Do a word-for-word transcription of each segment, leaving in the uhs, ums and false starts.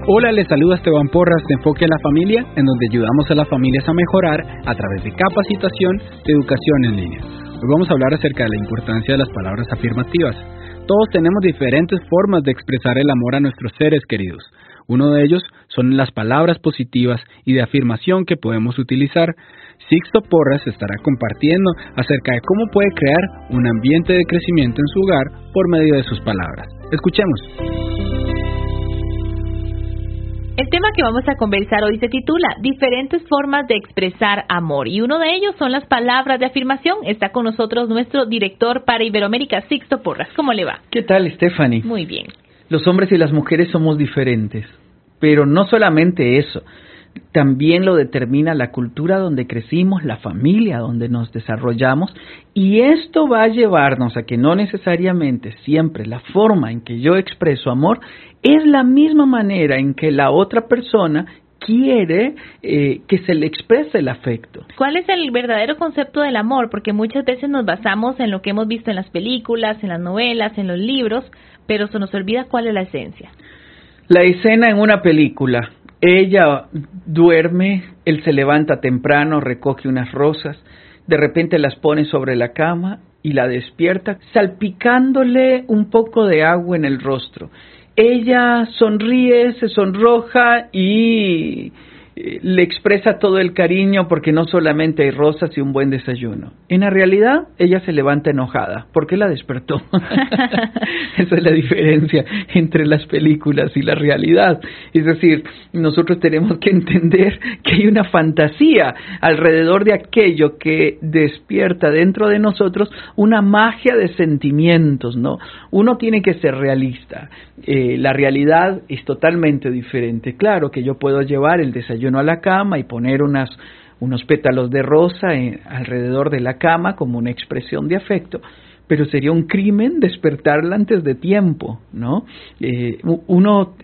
Hola, les saluda Esteban Porras de Enfoque a la Familia, en donde ayudamos a las familias a mejorar a través de capacitación de educación en línea. Hoy vamos a hablar acerca de la importancia de las palabras afirmativas. Todos tenemos diferentes formas de expresar el amor a nuestros seres queridos. Uno de ellos son las palabras positivas y de afirmación que podemos utilizar. Sixto Porras estará compartiendo acerca de cómo puede crear un ambiente de crecimiento en su hogar por medio de sus palabras. Escuchemos. El tema que vamos a conversar hoy se titula Diferentes formas de expresar amor, y uno de ellos son las palabras de afirmación. Está con nosotros nuestro director para Iberoamérica, Sixto Porras. ¿Cómo le va? ¿Qué tal, Stephanie? Muy bien. Los hombres y las mujeres somos diferentes, pero no solamente eso, también lo determina la cultura donde crecimos, la familia donde nos desarrollamos, y esto va a llevarnos a que no necesariamente siempre la forma en que yo expreso amor es la misma manera en que la otra persona quiere eh, que se le exprese el afecto. ¿Cuál es el verdadero concepto del amor? Porque muchas veces nos basamos en lo que hemos visto en las películas, en las novelas, en los libros, pero se nos olvida cuál es la esencia. La escena en una película: ella duerme, él se levanta temprano, recoge unas rosas, de repente las pone sobre la cama y la despierta, salpicándole un poco de agua en el rostro. Ella sonríe, se sonroja y le expresa todo el cariño porque no solamente hay rosas y un buen desayuno. En la realidad, ella se levanta enojada porque la despertó. Esa es la diferencia entre las películas y la realidad. Es decir, nosotros tenemos que entender que hay una fantasía alrededor de aquello que despierta dentro de nosotros una magia de sentimientos, ¿no? Uno tiene que ser realista. Eh, la realidad es totalmente diferente. Claro que yo puedo llevar el desayuno a la cama y poner unas, unos pétalos de rosa en, alrededor de la cama como una expresión de afecto, pero sería un crimen despertarla antes de tiempo, ¿no? Eh, uno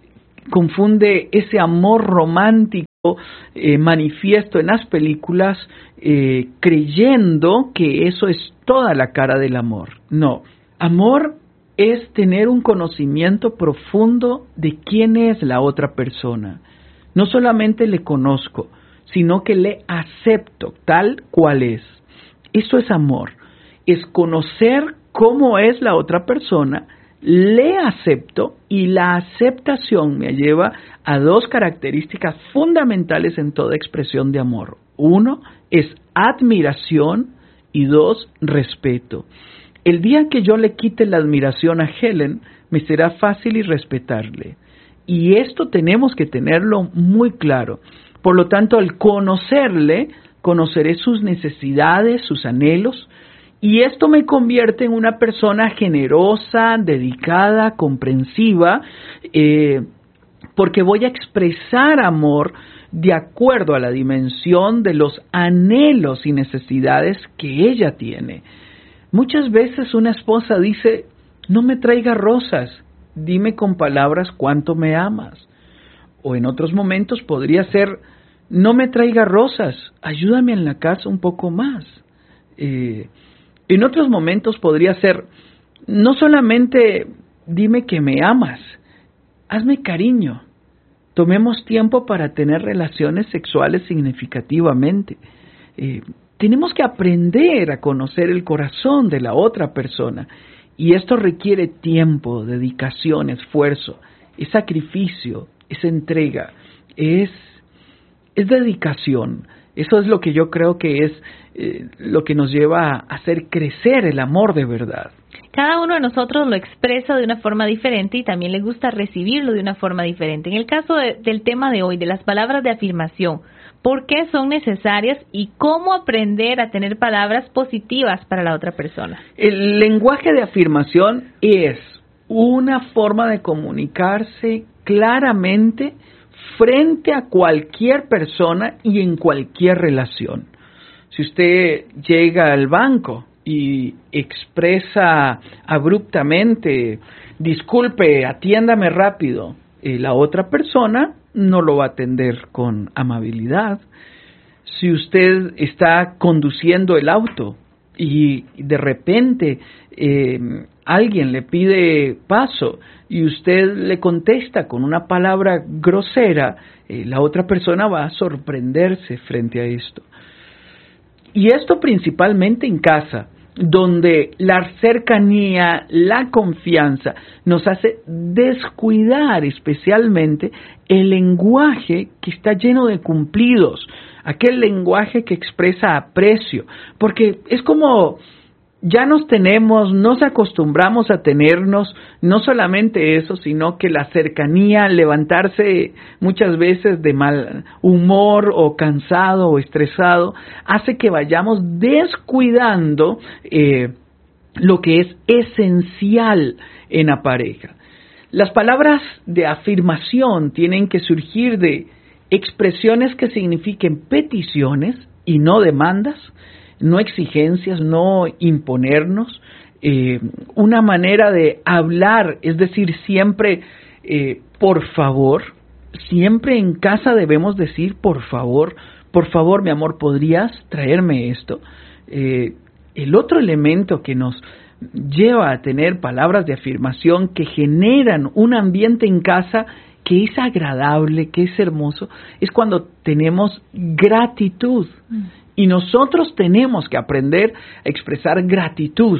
confunde ese amor romántico eh, manifiesto en las películas eh, creyendo que eso es toda la cara del amor. No, amor es tener un conocimiento profundo de quién es la otra persona. No solamente le conozco, sino que le acepto tal cual es. Eso es amor. Es conocer cómo es la otra persona, le acepto, y la aceptación me lleva a dos características fundamentales en toda expresión de amor. Uno es admiración y dos, respeto. El día que yo le quite la admiración a Helen, me será fácil irrespetarle. Y esto tenemos que tenerlo muy claro. Por lo tanto, al conocerle, conoceré sus necesidades, sus anhelos, y esto me convierte en una persona generosa, dedicada, comprensiva, eh, porque voy a expresar amor de acuerdo a la dimensión de los anhelos y necesidades que ella tiene. Muchas veces una esposa dice: no me traiga rosas, dime con palabras cuánto me amas. O en otros momentos podría ser: no me traiga rosas, ayúdame en la casa un poco más. Eh, en otros momentos podría ser: no solamente dime que me amas, hazme cariño. Tomemos tiempo para tener relaciones sexuales significativamente. Eh, tenemos que aprender a conocer el corazón de la otra persona. Y esto requiere tiempo, dedicación, esfuerzo, es sacrificio, es entrega, es, es dedicación. Eso es lo que yo creo que es eh, lo que nos lleva a hacer crecer el amor de verdad. Cada uno de nosotros lo expresa de una forma diferente y también le gusta recibirlo de una forma diferente. En el caso de, del tema de hoy, de las palabras de afirmación, ¿por qué son necesarias y cómo aprender a tener palabras positivas para la otra persona? El lenguaje de afirmación es una forma de comunicarse claramente frente a cualquier persona y en cualquier relación. Si usted llega al banco y expresa abruptamente: disculpe, atiéndame rápido, eh, la otra persona no lo va a atender con amabilidad. Si usted está conduciendo el auto y de repente eh, alguien le pide paso y usted le contesta con una palabra grosera, eh, la otra persona va a sorprenderse frente a esto. Y esto principalmente en casa, donde la cercanía, la confianza nos hace descuidar especialmente el lenguaje que está lleno de cumplidos, aquel lenguaje que expresa aprecio, porque es como ya nos tenemos, nos acostumbramos a tenernos, no solamente eso, sino que la cercanía, levantarse muchas veces de mal humor o cansado o estresado, hace que vayamos descuidando eh, lo que es esencial en la pareja. Las palabras de afirmación tienen que surgir de expresiones que signifiquen peticiones y no demandas, no exigencias, no imponernos, eh, una manera de hablar, es decir, siempre eh, por favor, siempre en casa debemos decir por favor, por favor mi amor, ¿podrías traerme esto? Eh, el otro elemento que nos lleva a tener palabras de afirmación que generan un ambiente en casa que es agradable, que es hermoso, es cuando tenemos gratitud. Mm. Y nosotros tenemos que aprender a expresar gratitud.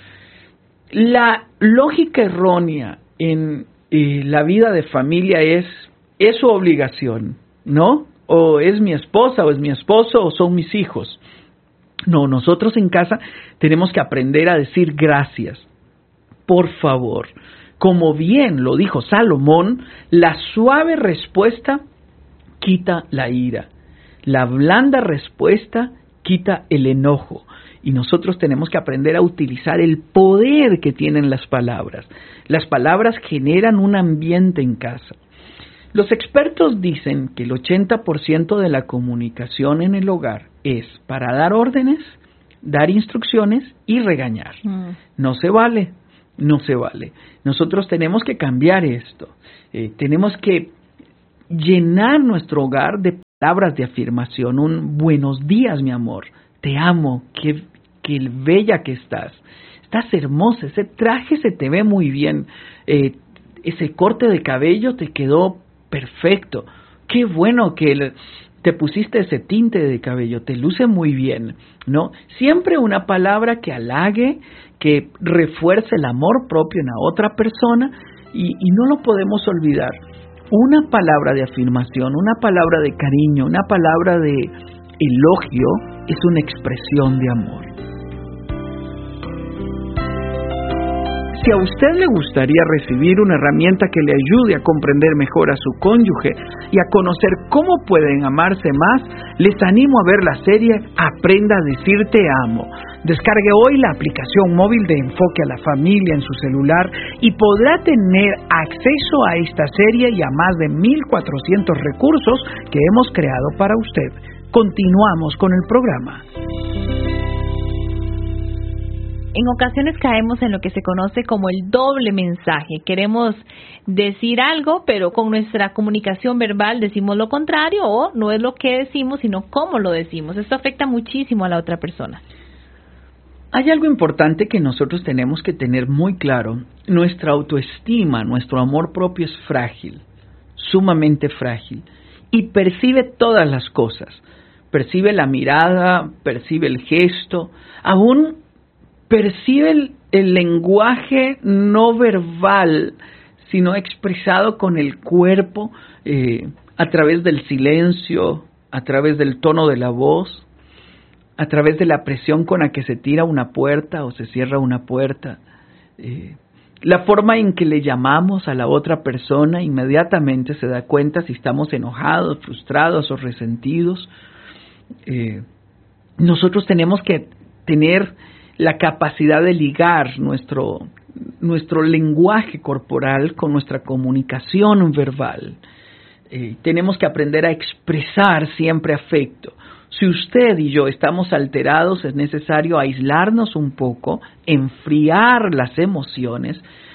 La lógica errónea en eh, la vida de familia es, es su obligación, ¿no? O es mi esposa, o es mi esposo, o son mis hijos. No, nosotros en casa tenemos que aprender a decir gracias, por favor. Como bien lo dijo Salomón, la suave respuesta quita la ira. La blanda respuesta quita el enojo. Y nosotros tenemos que aprender a utilizar el poder que tienen las palabras. Las palabras generan un ambiente en casa. Los expertos dicen que el ochenta por ciento de la comunicación en el hogar es para dar órdenes, dar instrucciones y regañar. Mm. No se vale, no se vale. Nosotros tenemos que cambiar esto. Eh, tenemos que llenar nuestro hogar de palabras de afirmación, un buenos días, mi amor, te amo, qué, qué bella que estás, estás hermosa, ese traje se te ve muy bien, eh, ese corte de cabello te quedó perfecto, qué bueno que el, te pusiste ese tinte de cabello, te luce muy bien, ¿no? Siempre una palabra que halague, que refuerce el amor propio en la otra persona y, y no lo podemos olvidar. Una palabra de afirmación, una palabra de cariño, una palabra de elogio es una expresión de amor. Si a usted le gustaría recibir una herramienta que le ayude a comprender mejor a su cónyuge y a conocer cómo pueden amarse más, les animo a ver la serie Aprenda a decir te amo. Descargue hoy la aplicación móvil de Enfoque a la Familia en su celular y podrá tener acceso a esta serie y a más de mil cuatrocientos recursos que hemos creado para usted. Continuamos con el programa. En ocasiones caemos en lo que se conoce como el doble mensaje. Queremos decir algo, pero con nuestra comunicación verbal decimos lo contrario, o no es lo que decimos, sino cómo lo decimos. Esto afecta muchísimo a la otra persona. Hay algo importante que nosotros tenemos que tener muy claro. Nuestra autoestima, nuestro amor propio es frágil, sumamente frágil, y percibe todas las cosas. Percibe la mirada, percibe el gesto, aún percibe el, el lenguaje no verbal, sino expresado con el cuerpo, eh, a través del silencio, a través del tono de la voz, a través de la presión con la que se tira una puerta o se cierra una puerta. Eh, la forma en que le llamamos a la otra persona inmediatamente se da cuenta si estamos enojados, frustrados o resentidos. Eh, nosotros tenemos que tener la capacidad de ligar nuestro, nuestro lenguaje corporal con nuestra comunicación verbal. Eh, tenemos que aprender a expresar siempre afecto. Si usted y yo estamos alterados, es necesario aislarnos un poco, enfriar las emociones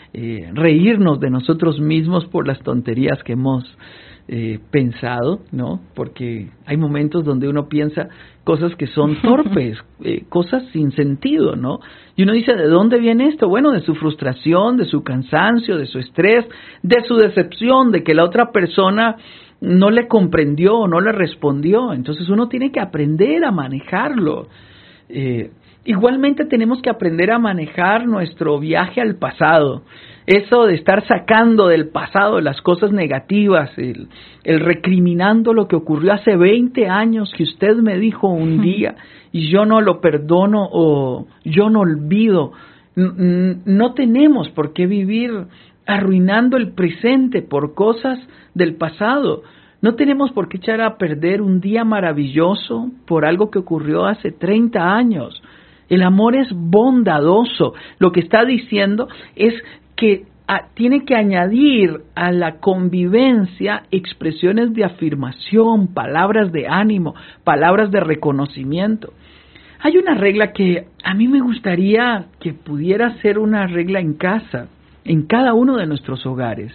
eh, reírnos de nosotros mismos por las tonterías que hemos eh, pensado, ¿no? Porque hay momentos donde uno piensa cosas que son torpes, eh, cosas sin sentido, ¿no? Y uno dice, ¿de dónde viene esto? Bueno, de su frustración, de su cansancio, de su estrés, de su decepción, de que la otra persona no le comprendió o no le respondió. Entonces uno tiene que aprender a manejarlo. Eh, igualmente tenemos que aprender a manejar nuestro viaje al pasado. Eso de estar sacando del pasado las cosas negativas, el, el recriminando lo que ocurrió hace veinte años que usted me dijo un día y yo no lo perdono o yo no olvido. No tenemos por qué vivir arruinando el presente por cosas del pasado. No tenemos por qué echar a perder un día maravilloso por algo que ocurrió hace treinta años. El amor es bondadoso. Lo que está diciendo es que a, tiene que añadir a la convivencia expresiones de afirmación, palabras de ánimo, palabras de reconocimiento. Hay una regla que a mí me gustaría que pudiera ser una regla en casa, en cada uno de nuestros hogares.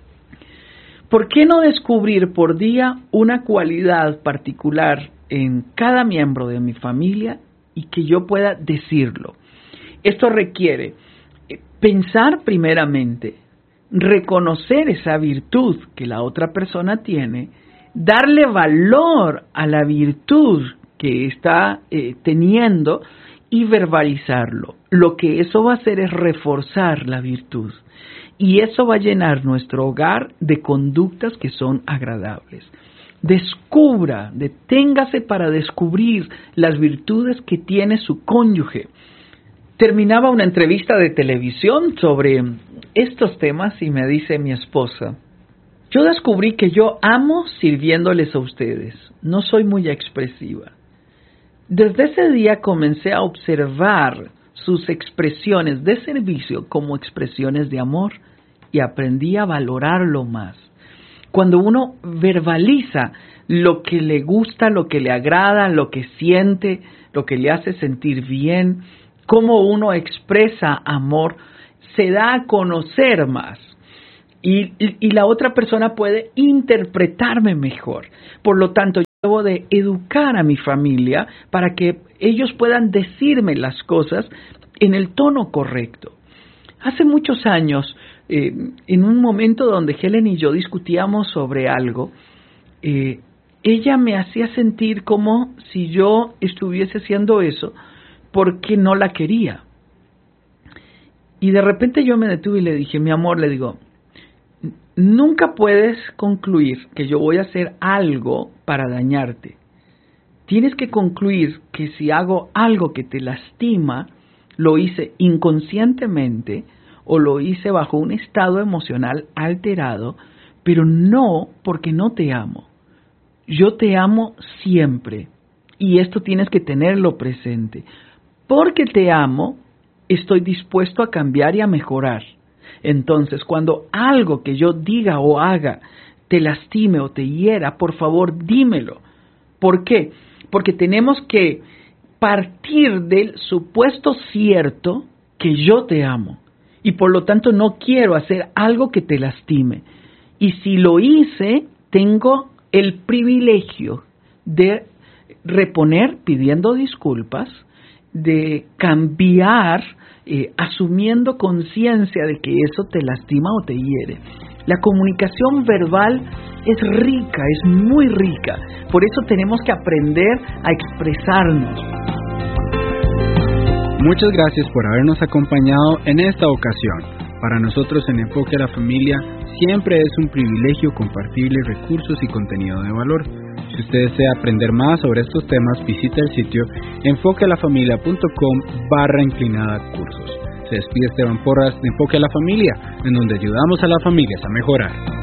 ¿Por qué no descubrir por día una cualidad particular en cada miembro de mi familia y que yo pueda decirlo? Esto requiere pensar primeramente, reconocer esa virtud que la otra persona tiene, darle valor a la virtud que está eh, teniendo y verbalizarlo. Lo que eso va a hacer es reforzar la virtud. Y eso va a llenar nuestro hogar de conductas que son agradables. Descubra, deténgase para descubrir las virtudes que tiene su cónyuge. Terminaba una entrevista de televisión sobre estos temas y me dice mi esposa, yo descubrí que yo amo sirviéndoles a ustedes, no soy muy expresiva. Desde ese día comencé a observar sus expresiones de servicio como expresiones de amor y aprendí a valorarlo más. Cuando uno verbaliza lo que le gusta, lo que le agrada, lo que siente, lo que le hace sentir bien, cómo uno expresa amor, se da a conocer más. Y, y, y la otra persona puede interpretarme mejor. Por lo tanto, yo debo de educar a mi familia para que ellos puedan decirme las cosas en el tono correcto. Hace muchos años, eh, en un momento donde Helen y yo discutíamos sobre algo, eh, ella me hacía sentir como si yo estuviese haciendo eso porque no la quería. Y de repente yo me detuve y le dije, mi amor, le digo, nunca puedes concluir que yo voy a hacer algo para dañarte. Tienes que concluir que si hago algo que te lastima, lo hice inconscientemente o lo hice bajo un estado emocional alterado, pero no porque no te amo. Yo te amo siempre y esto tienes que tenerlo presente. Porque te amo, estoy dispuesto a cambiar y a mejorar. Entonces, cuando algo que yo diga o haga te lastime o te hiera, por favor, dímelo. ¿Por qué? Porque tenemos que partir del supuesto cierto que yo te amo. Y por lo tanto no quiero hacer algo que te lastime. Y si lo hice, tengo el privilegio de reponer pidiendo disculpas, de cambiar, eh, asumiendo conciencia de que eso te lastima o te hiere. La comunicación verbal es rica, es muy rica. Por eso tenemos que aprender a expresarnos. Muchas gracias por habernos acompañado en esta ocasión. Para nosotros en Enfoque a la Familia siempre es un privilegio compartirles recursos y contenido de valor. Si usted desea aprender más sobre estos temas, visite el sitio enfoquealafamilia.com barra inclinada cursos. Se despide Esteban Porras de Enfoque a la Familia, en donde ayudamos a las familias a mejorar.